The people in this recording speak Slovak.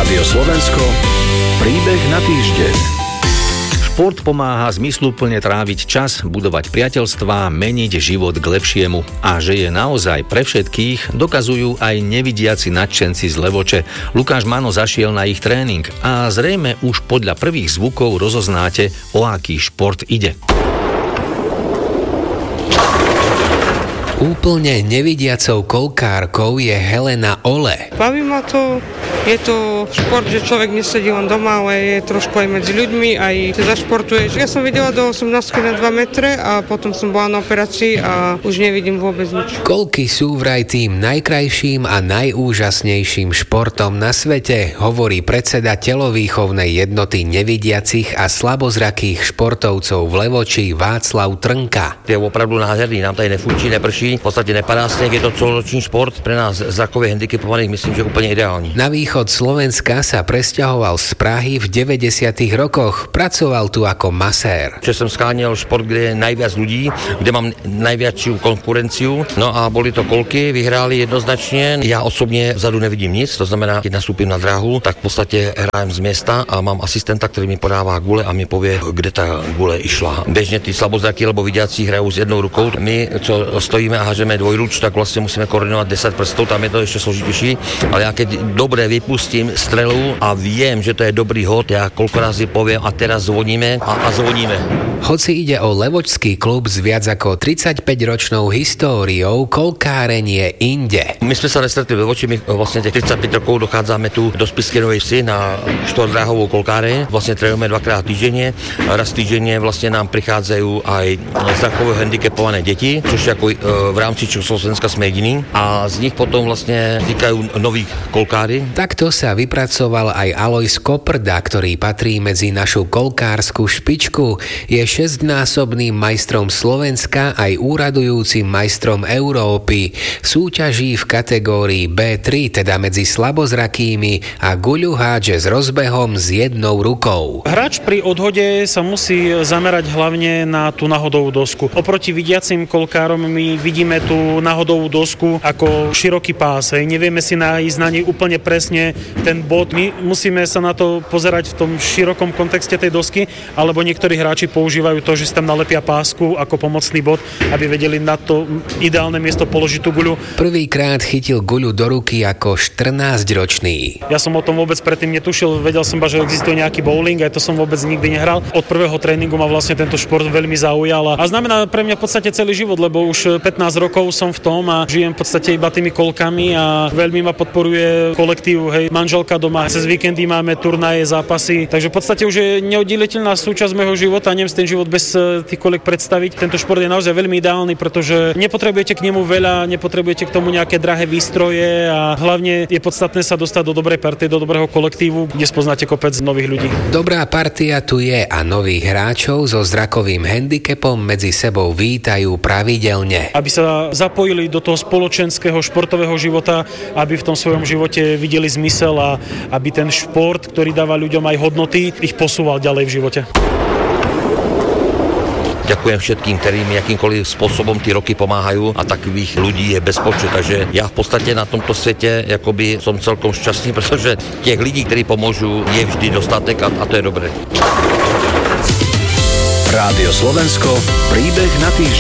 Rádio Slovensko, príbeh na týždeň. Šport pomáha zmysluplne tráviť čas, budovať priateľstvá, meniť život k lepšiemu. A že je naozaj pre všetkých, dokazujú aj nevidiaci nadšenci z Levoče. Lukáš Mano zašiel na ich tréning a zrejme už podľa prvých zvukov rozoznáte, o aký šport ide. Úplne nevidiacou kolkárkou je Helena Ole. Baví ma to, je to šport, že človek nesedí len doma, ale je trošku aj medzi ľuďmi, aj zašportuješ. Ja som videla do 18 na 2 metre a potom som bola na operácii a už nevidím vôbec nič. Kolky sú vraj tým najkrajším a najúžasnejším športom na svete, hovorí predseda telovýchovnej jednoty nevidiacich a slabozrakých športovcov v Levoči Václav Trnka. Je opravdu nádherný, nám tady nefučí, neprší, v podstate nepadá sneh, je to celoročný šport, pre nás zrakově handicapovaných myslím, že úplne ideální. Na východ Slovenska sa presťahoval z Prahy v 90. rokoch. Pracoval tu ako masér. Že som skáněl šport, kde je najviac ľudí, kde mám najviaciu konkurenciu. No a boli to kolky, vyhráli jednoznačne. Ja osobne vzadu nevidím nic, to znamená, keď nastúpim na dráhu, tak v podstate hrajem z miesta a mám asistenta, ktorý mi podává gule a mi povie, kde tá gule išla. Bežne tí slabozraky alebo vidiaci hrajú s jednou rukou. My, čo stojíme a hážeme dvojruč, tak vlastne musíme koordinovať 10 prstov, tam je to ešte složitejší. Ale ja keď dobre vypustím strelu a viem, že to je dobrý hod, ja koľko razy poviem a teraz zvoníme a zvoníme. Hoci ide o levočský klub s viac ako 35-ročnou históriou, kolkáreň je inde. My sme sa nestretli ve Levoči, my vlastne tých 35 rokov dochádzame tu do Spišskej Novej Vsi na štvordráhovú kolkáreň. Vlastne trénujeme dvakrát týždenne. Raz týždenne vlastne nám prichádzajú aj zrakovo handicapované deti, což ako v rámci Československa sme jediní. A z nich potom vlastne vznikajú noví kolkári. Takto sa vypracoval aj Alojz Koprda, ktorý patrí medzi našu kolkársku špičku. Je 6-násobným majstrom Slovenska aj úradujúcim majstrom Európy. Súťaží v kategórii B3, teda medzi slabozrakými, a guľu hádže s rozbehom s jednou rukou. Hráč pri odhode sa musí zamerať hlavne na tú náhodovú dosku. Oproti vidiacim kolkárom my vidíme tú náhodovú dosku ako široký pás. Nevieme si nájsť na nej úplne presne ten bod. My musíme sa na to pozerať v tom širokom kontexte tej dosky, alebo niektorí hráči používajú to, že si tam nalepia pásku ako pomocný bod, aby vedeli na to ideálne miesto položiť tú guľu. Prvýkrát chytil guľu do ruky ako 14-ročný. Ja som o tom vôbec predtým netušil, vedel som že existuje nejaký bowling, aj to som vôbec nikdy nehral. Od prvého tréningu ma vlastne tento šport veľmi zaujal a znamená pre mňa v podstate celý život, lebo už 15 rokov som v tom a žijem v podstate iba tými kolkami a veľmi ma podporuje kolektív, manželka doma. Cez víkendy máme turnaje, zápasy, takže v podstate už je neoddeliteľná súčasť môjho života, neviem si ten život bez tých kolek predstaviť. Tento šport je naozaj veľmi ideálny, pretože nepotrebujete k nemu veľa, nepotrebujete k tomu nejaké drahé výstroje a hlavne je podstatné sa dostať do dobrej partie, do dobrého kolektívu, kde spoznáte kopec nových ľudí. Dobrá partia tu je a nových hráčov so zrakovým handicapom medzi sebou vítajú pravidelne. Aby sa zapojili do toho spoločenského športového života, aby v tom svojom živote videli zmysel a aby ten šport, ktorý dáva ľuďom aj hodnoty, ich posúval ďalej v živote. Ďakujem všetkým, ktorí mi akýmkoľvek spôsobom tí roky pomáhajú a takových ľudí je bezpočet. Takže ja v podstate na tomto svete akoby som celkom šťastný, pretože těch lidí, ktorí pomôžu, je vždy dostatek a to je dobré. Rádio Slovensko, príbeh na týždeň.